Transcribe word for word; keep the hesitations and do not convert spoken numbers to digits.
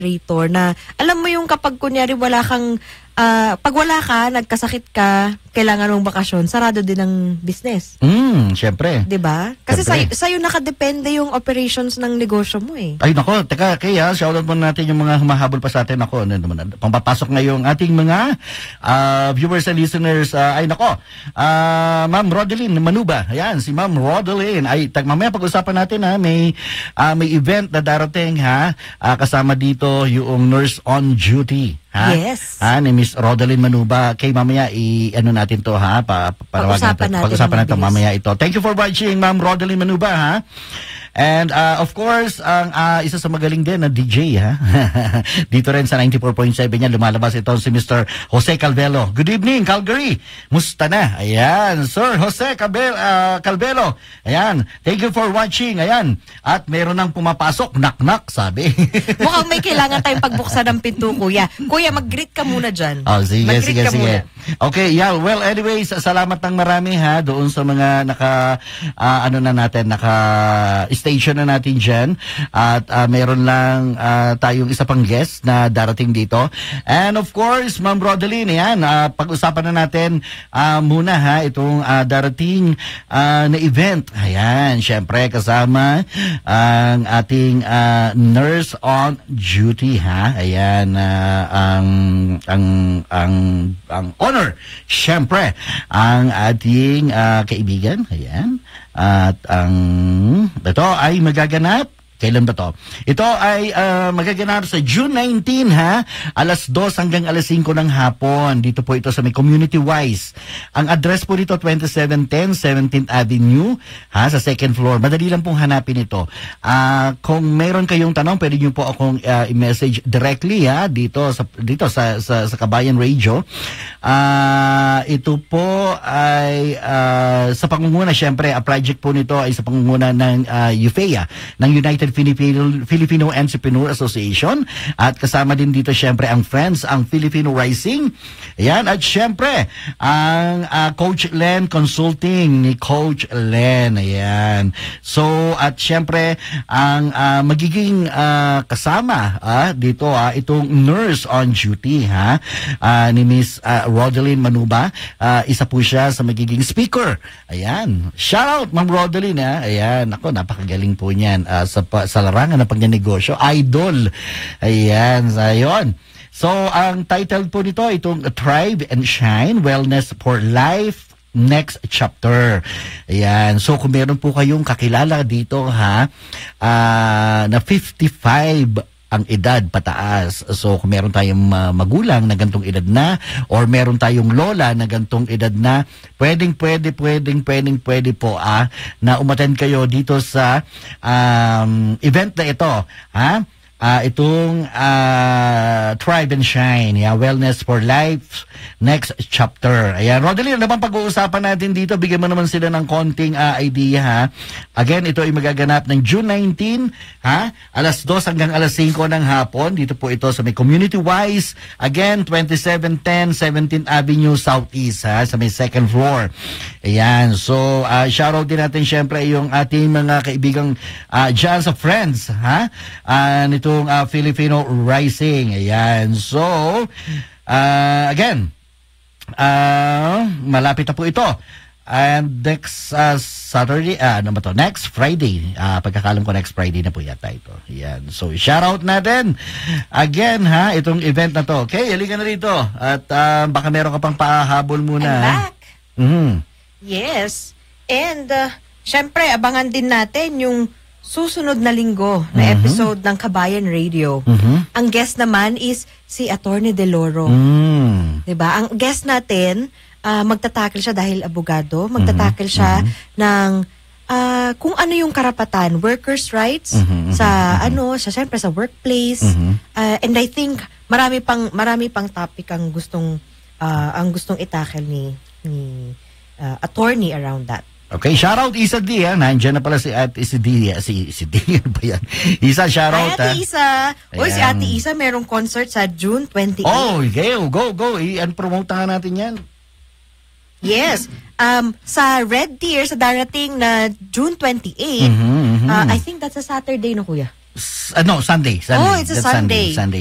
operator na alam mo yung kapag kunyari wala kang uh, pag wala ka, nagkasakit ka, kailangan mong bakasyon, sarado din ang business. Mm, syempre. 'Di ba? Kasi sa'yo, Syempre. sa'yo nakadepende yung operations ng negosyo mo eh. Ay nako, teka, kaya shoutout muna natin yung mga humahabol pa sa atin. Ako, ano naman, pampapasok ngayong ating mga uh, viewers and listeners. Uh, ay nako, uh, Ma'am Rodeline Manuba. Ayan, si Ma'am Rodeline. Ay, tag, mamaya pag-usapan natin ha, may, uh, may event na darating ha, uh, kasama dito yung nurse on duty. Ha? Yes. Ha, ni Miss Rodeline Manuba. Kay mamaya, i-ano natin to ha, pa, pag-usapan natin. Pag-usapan natin mamaya ito. Thank you for watching, Ma'am Rodeline Manuba ha. And uh, of course, ang uh, isa sa magaling din na D J ha. Dito rin sa ninety-four point seven niya lumalabas ito si Mister Jose Calvelo. Good evening, Calgary. Musta na? Ayan, Sir Jose Calvelo, uh, Calvelo. Ayan, thank you for watching. Ayan, at meron nang pumapasok, knock-knock, sabi. Mukhang may kailangan tayong pagbuksan ng pinto, kuya. Kuya, mag-greet ka muna dyan. Oh, sige, mag-greet sige, ka sige. Muna. Okay, yeah, well, anyways, salamat ng marami ha doon sa mga naka, uh, ano na natin, naka station na natin dyan. At uh, meron lang uh, tayong isa pang guest na darating dito. And of course, Ma'am Rodeline, yan, uh, pag-usapan na natin uh, muna ha, itong uh, darating uh, na event. Ayan, syempre kasama ang ating uh, nurse on duty ha. Ayan, uh, ang, ang, ang, ang honor, syempre, ang ating uh, kaibigan. Ayan. At ang ito ay magaganap. Kailan ba to? Ito ay uh, magaganap sa June nineteenth ha, alas dos hanggang alas singko ng hapon. Dito po ito sa may Community Wise. Ang address po dito twenty-seven ten seventeenth Avenue ha, sa second floor. Madali lang pong hanapin ito. Uh, kung meron kayong tanong, pwede niyo po akong uh, i-message directly ha dito sa dito sa sa, sa Kabayan Radio. Uh, ito po ay uh, sa pangunguna, syempre, a project po nito ay sa pangunguna ng uh, U F E A, ng United Filipino, Filipino Entrepreneur Association, at kasama din dito syempre ang Friends, ang Filipino Rising. Ayan, at syempre ang uh, Coach Len Consulting ni Coach Len. Ayan. So at syempre ang uh, magiging uh, kasama uh, dito uh, itong nurse on duty ha, uh, ni Miss uh, Rodeline Manuba. Uh, isa po siya sa magiging speaker. Ayan. Shout out Ma'am Rodeline ha. Ayan. Ako, napakagaling po niyan uh, sa sa larangan ng pagnenegosyo. Idol. Ayan. Ayon. So, ang title po nito, itong Thrive and Shine, Wellness for Life, Next Chapter. Ayan. So, kung meron po kayong kakilala dito, ha, uh, na fifty-five ang edad pataas. So, kung meron tayong uh, magulang na gantong edad na, or meron tayong lola na gantong edad na, pwedeng, pwede, pwedeng, pwedeng, pwede po ah, na umattend kayo dito sa um, event na ito. Ha? Uh, itong uh, Thrive and Shine, yeah, Wellness for Life, Next Chapter. Ayan, Rodeline, ano bang pag-uusapan natin dito? Bigyan mo naman sila ng konting uh, idea, ha? Again, ito ay magaganap ng June nineteenth, ha? alas dos hanggang alas singko ng hapon. Dito po ito sa may Community Wise. Again, twenty-seven ten seventeenth Avenue Southeast, ha? Sa may second floor. Ayan, so, uh, shoutout din natin syempre yung ating mga kaibigang uh, dyan sa Friends, ha? Uh, nito Uh, Filipino Rising. Ayan. So, uh, again, uh, malapit na po ito. And next uh, Saturday, uh, ano ba to? Next Friday. Uh, pagkakalam ko next Friday na po yata ito. Ayan. So, shoutout natin. Again, ha, itong event na to. Okay, halika na rito. At uh, baka meron ka pang pahabol muna. I'm back. Mm-hmm. Yes. And, uh, syempre, abangan din natin yung susunod na linggo na mm-hmm. episode ng Kabayan Radio. Mm-hmm. Ang guest naman is si Attorney Deloro. Mm. Diba? Ang guest natin, uh, magtatakil siya dahil abogado, magtatakil mm-hmm. siya mm-hmm. ng uh, kung ano yung karapatan, workers' rights, mm-hmm. sa mm-hmm. ano, sa syempre sa workplace. Mm-hmm. Uh, and I think marami pang marami pang topic ang gustong uh, ang gustong itakil ni ni uh, attorney around that. Okay, shoutout Isa D, ha? Nandiyan na pala si Ate Isa D, si, si D, ano ba yan? Isa, shoutout, ha? Ate Isa. Uy, si Ate Isa merong concert sa June twenty-eighth. Oh, okay, go, go. I-promote na natin yan. Yes. Um, sa Red Deer, sa darating na June twenty-eighth, mm-hmm, mm-hmm. Uh, I think that's a Saturday, no, kuya? S- ano, Sunday. Sunday. Oh, it's a That's Sunday. Sunday. Sunday.